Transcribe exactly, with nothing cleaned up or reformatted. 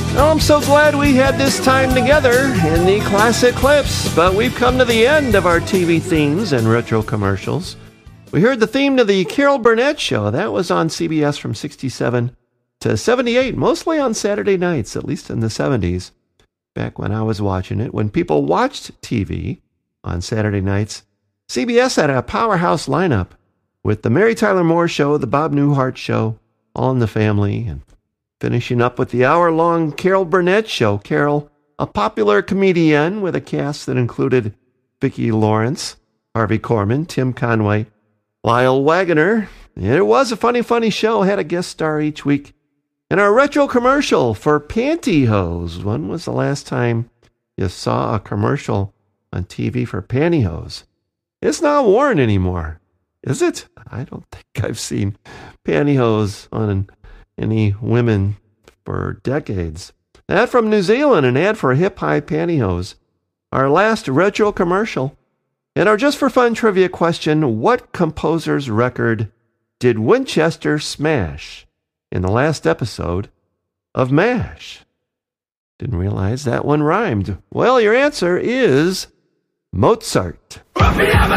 Oh, I'm so glad we had this time together in the classic clips, but we've come to the end of our T V themes and retro commercials. We heard the theme to the Carol Burnett Show. That was on C B S from sixty-seven to seventy-eight, mostly on Saturday nights, at least in the seventies. Back when I was watching it, when people watched T V on Saturday nights, C B S had a powerhouse lineup with the Mary Tyler Moore Show, the Bob Newhart Show, All in the Family, and finishing up with the hour-long Carol Burnett Show. Carol, a popular comedian with a cast that included Vicki Lawrence, Harvey Korman, Tim Conway, Lyle Waggoner. It was a funny, funny show. Had a guest star each week. And our retro commercial for pantyhose. When was the last time you saw a commercial on T V for pantyhose? It's not worn anymore, is it? I don't think I've seen pantyhose on any women for decades. That from New Zealand, an ad for a hip-high pantyhose. Our last retro commercial. And our Just for Fun trivia question, what composer's record did Winchester smash in the last episode of MASH? Didn't realize that one rhymed. Well, your answer is Mozart. Ruffiana!